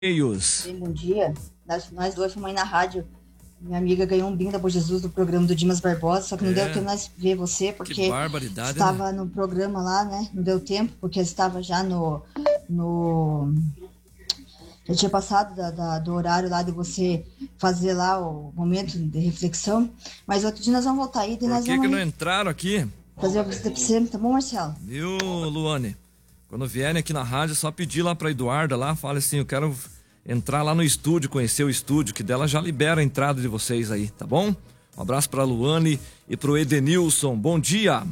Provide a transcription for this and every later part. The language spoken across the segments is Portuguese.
e-mails. Bom dia. Nós duas fomos aí na rádio. Minha amiga ganhou um brinde da Boa Jesus do programa do Dimas Barbosa, só que não deu tempo de nós ver você, porque Que barbaridade, estava né? no programa lá, né? Não deu tempo, porque estava já no... Já tinha passado do horário lá de você fazer lá o momento de reflexão. Mas outro dia nós vamos voltar aí. Por nós que vamos não entraram aqui? fazer a visita pra você, tá bom, Marcelo? Viu, Luane? Quando vierem aqui na rádio, é só pedir lá pra Eduarda lá, fala assim, eu quero entrar lá no estúdio, conhecer o estúdio, que dela já libera a entrada de vocês aí, tá bom? Um abraço pra Luane e pro Edenilson. Bom dia.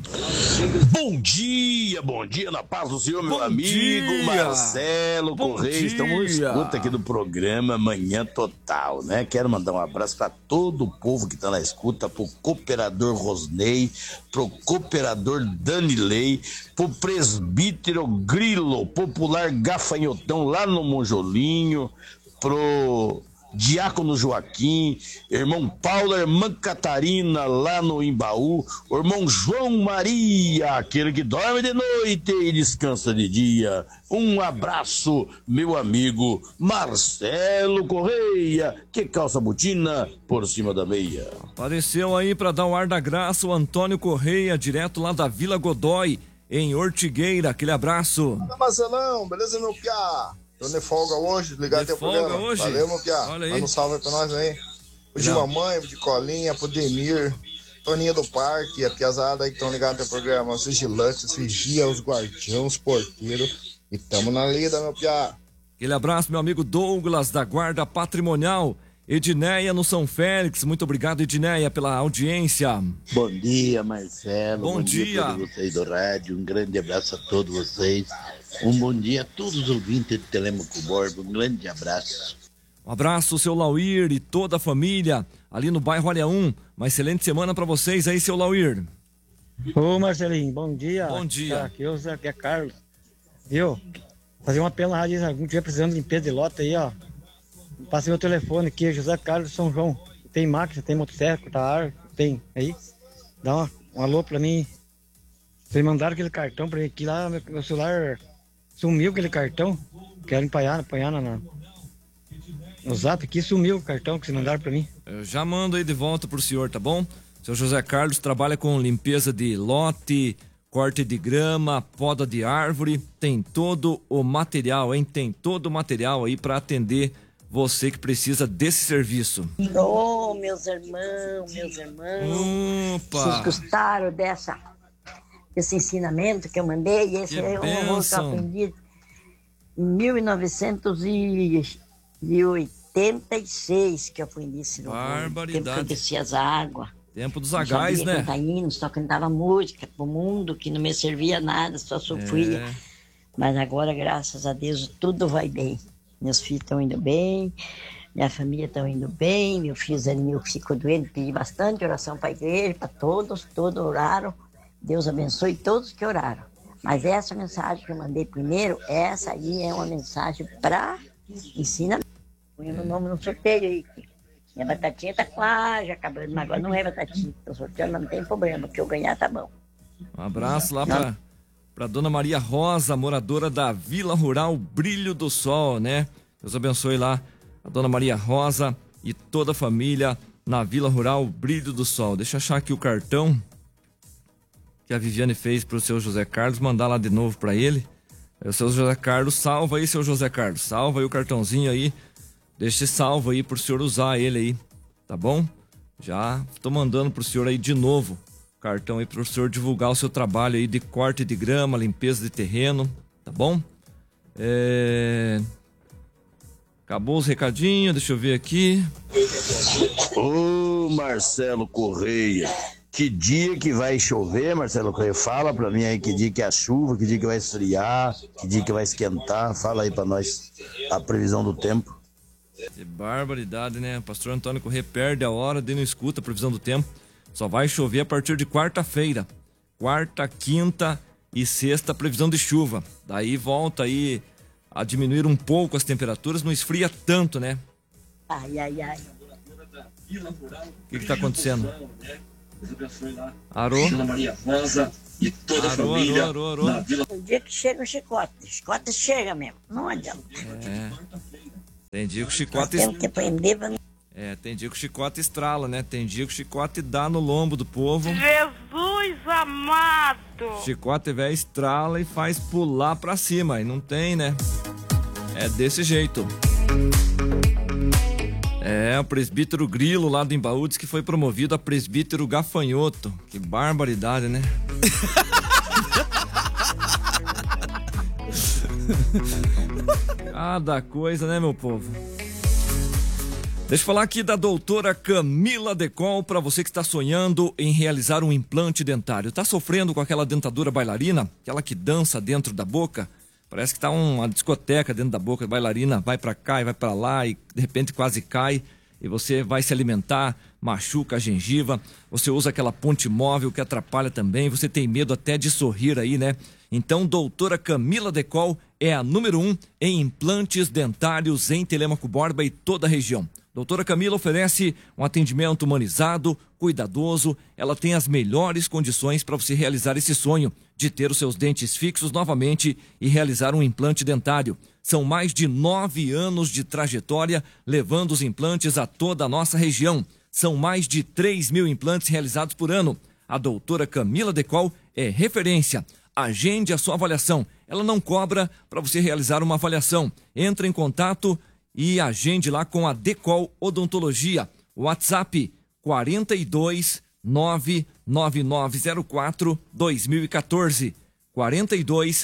Bom dia, na paz do Senhor, meu Bom amigo dia. Marcelo Bom Correia. dia. Estamos no escuta aqui do programa Manhã Total, né? Quero mandar um abraço para todo o povo que tá na escuta, pro cooperador Rosnei, pro cooperador Danilei, pro presbítero Grilo, popular Gafanhotão lá no Monjolinho, pro Diácono Joaquim, irmão Paulo, irmã Catarina lá no Imbaú, o irmão João Maria, aquele que dorme de noite e descansa de dia. Um abraço, meu amigo Marcelo Correia, que calça botina por cima da meia. Apareceu aí pra dar o ar da graça o Antônio Correia, direto lá da Vila Godói, em Ortigueira. Aquele abraço. Fala, Marcelão, beleza, meu piá? Tô de folga hoje, ligado até o programa. Hoje? Valeu, meu piá. Olha aí. Manda um salve aí pra nós aí. O de mamãe, o de colinha, pro Demir, Toninha do Parque, a piazada aí que estão ligados até o programa. Os vigilantes, os vigia, os guardiões, os porteiros. E tamo na lida, meu piá. Aquele abraço, meu amigo Douglas, da Guarda Patrimonial. Edneia no São Félix. Muito obrigado, Edneia, pela audiência. Bom dia, Marcelo. Bom dia. A todos vocês do rádio. Um grande abraço a todos vocês. Um bom dia a todos os ouvintes de Telêmaco Borba. Um grande abraço. Um abraço, seu Lauir e toda a família ali no bairro Alhaum. Uma excelente semana pra vocês aí, seu Lauir. Ô, Marcelinho, bom dia. Bom dia. Aqui é Carlos. Viu? Fazer uma pena na rádio, se alguém estiver precisando de limpeza de lota aí, ó. Passei meu telefone aqui, José Carlos São João. Tem máquina, tem motosserra, cortar ar, tem aí. Dá um alô pra mim. Vocês mandaram aquele cartão pra mim aqui lá, meu celular sumiu aquele cartão. Quero apanhar no zap aqui, sumiu o cartão que vocês mandaram pra mim. Eu já mando aí de volta pro senhor, tá bom? Seu José Carlos trabalha com limpeza de lote, corte de grama, poda de árvore. Tem todo o material, hein? Tem todo o material aí pra atender você que precisa desse serviço. Ô, meus irmãos. Opa! Vocês gostaram desse ensinamento que eu mandei? Esse Que é um horror que eu bênção. aprendi em 1986 que eu aprendi esse horror. Barbaridade. Tempo que eu descia as águas. Tempo dos Não agais, sabia né? cantar hino, só cantava música pro mundo, que não me servia nada, só sofria. É. Mas agora, graças a Deus, tudo vai bem. Meus filhos estão indo bem, minha família está indo bem, meu filho Zaninho ficou doente, pedi bastante oração para a igreja, para todos oraram. Deus abençoe todos que oraram. Mas essa mensagem que eu mandei primeiro, essa aí é uma mensagem para ensinamento. Põe meu nome no sorteio aí. Minha batatinha tá quase acabando, mas agora não é batatinha. Tô sorteando, mas não tem problema, o que eu ganhar tá bom. Um abraço lá pra Dona Maria Rosa, moradora da Vila Rural Brilho do Sol, né? Deus abençoe lá a Dona Maria Rosa e toda a família na Vila Rural Brilho do Sol. Deixa eu achar aqui o cartão que a Viviane fez pro seu José Carlos, mandar lá de novo pra ele. O seu José Carlos, salva aí, seu José Carlos, salva aí o cartãozinho aí, deixa salvo aí pro senhor usar ele aí, tá bom? Já tô mandando pro senhor aí de novo o cartão aí pro senhor divulgar o seu trabalho aí de corte de grama, limpeza de terreno, tá bom? Acabou os recadinhos, deixa eu ver aqui. Ô, Marcelo Correia, que dia que vai chover, Marcelo Correia? Fala pra mim aí que dia que é a chuva, que dia que vai esfriar, que dia que vai esquentar. Fala aí pra nós a previsão do tempo. Que barbaridade, né? O pastor Antônio Correia perde a hora, não escuta a previsão do tempo. Só vai chover a partir de quarta-feira. Quarta, quinta e sexta, previsão de chuva. Daí volta aí a diminuir um pouco as temperaturas, não esfria tanto, né? Ai. O que tá acontecendo? Arô? Arô. O dia que chega o chicote chega mesmo, não adianta. Tem dia que o chicote... Temos que aprender pra... tem dia que o chicote estrala, né? Tem dia que o chicote dá no lombo do povo. Jesus amado! Chicote velho estrala e faz pular pra cima. E não tem, né? É desse jeito. O presbítero Grilo lá do Embaú diz que foi promovido a presbítero gafanhoto. Que barbaridade, né? Cada coisa, né, meu povo? Deixa eu falar aqui da doutora Camila Decol, para você que está sonhando em realizar um implante dentário. Tá sofrendo com aquela dentadura bailarina? Aquela que dança dentro da boca? Parece que tá uma discoteca dentro da boca. A bailarina vai para cá e vai para lá e de repente quase cai. E você vai se alimentar, machuca a gengiva. Você usa aquela ponte móvel que atrapalha também. Você tem medo até de sorrir aí, né? Então, doutora Camila Decol é a número 1 em implantes dentários em Telêmaco Borba e toda a região. Doutora Camila oferece um atendimento humanizado, cuidadoso. Ela tem as melhores condições para você realizar esse sonho de ter os seus dentes fixos novamente e realizar um implante dentário. São mais de 9 anos de trajetória levando os implantes a toda a nossa região. São mais de 3.000 implantes realizados por ano. A doutora Camila Decol é referência. Agende a sua avaliação. Ela não cobra para você realizar uma avaliação. Entre em contato e agende lá com a Decol Odontologia. WhatsApp 42 99904 2014. 42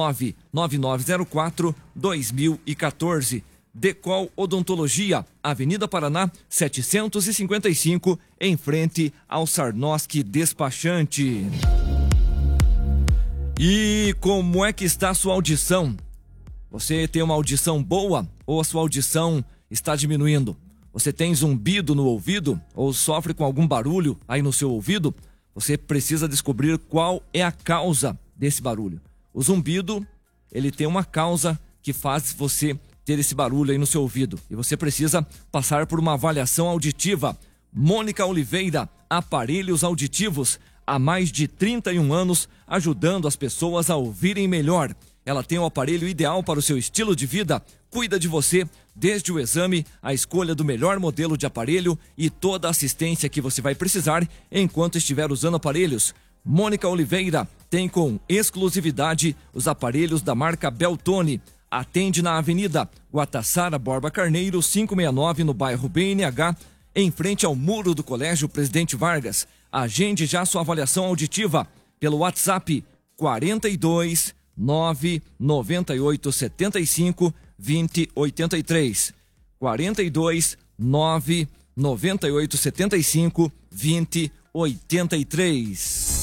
99904 2014. Decol Odontologia, Avenida Paraná 755, em frente ao Sarnoski Despachante. E como é que está a sua audição? Você tem uma audição boa ou a sua audição está diminuindo? Você tem zumbido no ouvido ou sofre com algum barulho aí no seu ouvido? Você precisa descobrir qual é a causa desse barulho. O zumbido, ele tem uma causa que faz você ter esse barulho aí no seu ouvido. E você precisa passar por uma avaliação auditiva. Mônica Oliveira, aparelhos auditivos, há mais de 31 anos, ajudando as pessoas a ouvirem melhor. Ela tem o aparelho ideal para o seu estilo de vida, cuida de você, desde o exame, a escolha do melhor modelo de aparelho e toda a assistência que você vai precisar enquanto estiver usando aparelhos. Mônica Oliveira tem com exclusividade os aparelhos da marca Beltone. Atende na Avenida Guatassara Borba Carneiro, 569, no bairro BNH, em frente ao muro do Colégio Presidente Vargas. Agende já sua avaliação auditiva pelo WhatsApp 42 998 75 2083. 42 998 75 2083.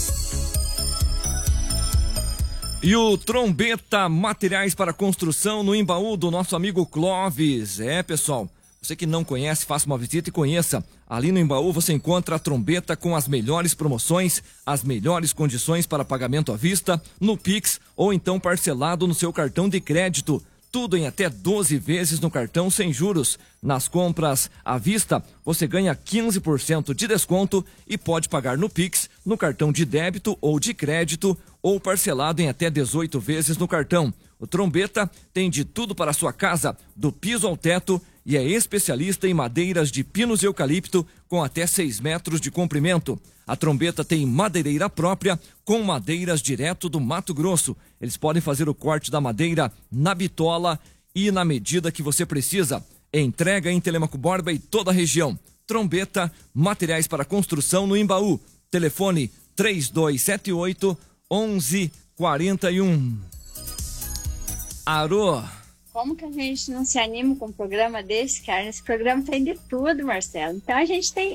E o Trombeta Materiais para Construção no Embaú do nosso amigo Clóvis. Pessoal, você que não conhece, faça uma visita e conheça. Ali no Embaú você encontra a Trombeta com as melhores promoções, as melhores condições para pagamento à vista, no Pix ou então parcelado no seu cartão de crédito. Tudo em até 12 vezes no cartão sem juros. Nas compras à vista, você ganha 15% de desconto e pode pagar no Pix, no cartão de débito ou de crédito ou parcelado em até 18 vezes no cartão. O Trombeta tem de tudo para a sua casa, do piso ao teto, e é especialista em madeiras de pinos e eucalipto com até 6 metros de comprimento. A Trombeta tem madeireira própria com madeiras direto do Mato Grosso. Eles podem fazer o corte da madeira na bitola e na medida que você precisa. Entrega em Telêmaco Borba e toda a região. Trombeta, materiais para construção no Embaú. Telefone 3278 1141. Arô. Como que a gente não se anima com um programa desse, cara? Esse programa tem de tudo, Marcelo. Então a gente tem,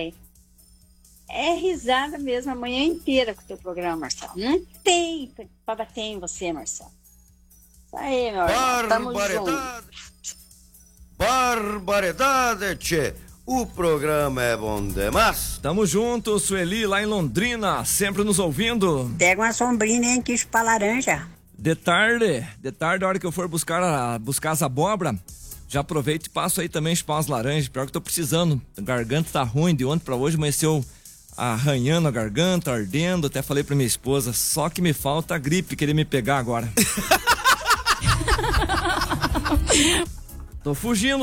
é risada mesmo a manhã inteira com o teu programa, Marcelo. Não tem pra bater em você, Marcelo. Isso aí, meu irmão. Tamo junto. Barbaridade, tchê. O programa é bom demais. Tamo junto, Sueli, lá em Londrina, sempre nos ouvindo. Pega uma sombrinha, hein, que chupa laranja. De tarde, a hora que eu for buscar as abóbora, já aproveito e passo aí também chupar umas laranjas. Pior que eu tô precisando, a garganta tá ruim, de ontem pra hoje amanheceu arranhando a garganta, ardendo. Até falei pra minha esposa, só que me falta a gripe querer me pegar agora. Tô fugindo.